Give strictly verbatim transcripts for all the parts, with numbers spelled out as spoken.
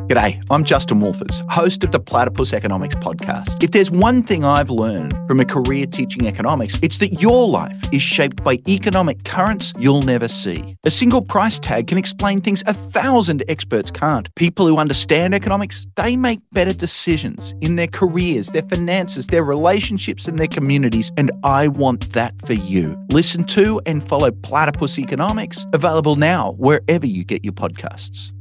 G'day, I'm Justin Wolfers, host of the Platypus Economics podcast. If there's one thing I've learned from a career teaching economics, it's that your life is shaped by economic currents you'll never see. A single price tag can explain things a thousand experts can't. People who understand economics, they make better decisions in their careers, their finances, their relationships, and their communities, and I want that for you. Listen to and follow Platypus Economics, available now wherever you get your podcasts.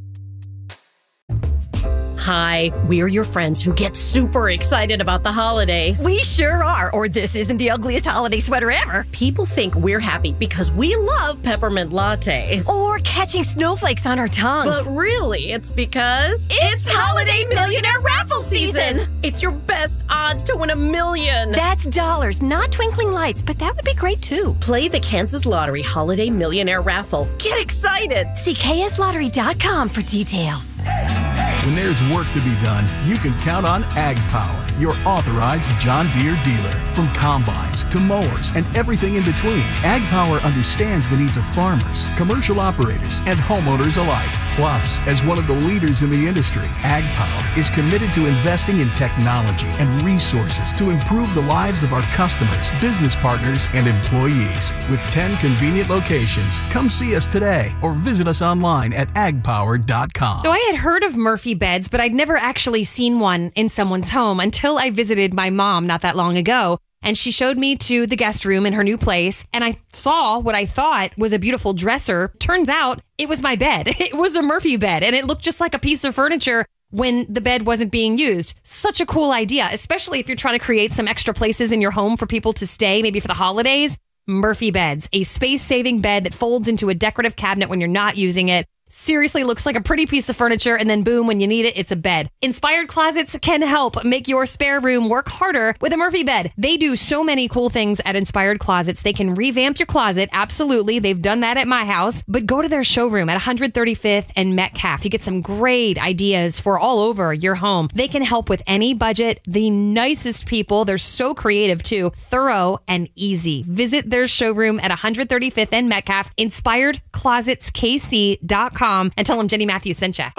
Hi, we're your friends who get super excited about the holidays. We sure are, or this isn't the ugliest holiday sweater ever. People think we're happy because we love peppermint lattes. Or catching snowflakes on our tongues. But really, it's because it's, it's Holiday Millionaire Raffle season. It's your best odds to win a million. That's dollars, not twinkling lights, but that would be great too. Play the Kansas Lottery Holiday Millionaire Raffle. Get excited. See K S lottery dot com for details. When there's work to be done, you can count on Ag Power, your authorized John Deere dealer. From combines to mowers and everything in between, Ag Power understands the needs of farmers, commercial operators, and homeowners alike. Plus, as one of the leaders in the industry, Ag Power is committed to investing in technology and resources to improve the lives of our customers, business partners, and employees. With ten convenient locations, come see us today or visit us online at ag power dot com. So I had heard of Murphy beds, but I'd never actually seen one in someone's home until I visited my mom not that long ago. And she showed me to the guest room in her new place, and I saw what I thought was a beautiful dresser. Turns out it was my bed. It was a Murphy bed, and it looked just like a piece of furniture when the bed wasn't being used. Such a cool idea, especially if you're trying to create some extra places in your home for people to stay, maybe for the holidays. Murphy beds, a space-saving bed that folds into a decorative cabinet when you're not using it. Seriously looks like a pretty piece of furniture, and then boom, when you need it, it's a bed. Inspired Closets can help make your spare room work harder with a Murphy bed. They do so many cool things at Inspired Closets. They can revamp your closet, absolutely. They've done that at my house. But go to their showroom at one thirty-fifth and Metcalf. You get some great ideas for all over your home. They can help with any budget. The nicest people. They're so creative too. Thorough and easy. Visit their showroom at one thirty-fifth and Metcalf. inspired closets k c dot com and tell them Jenny Matthews sent you.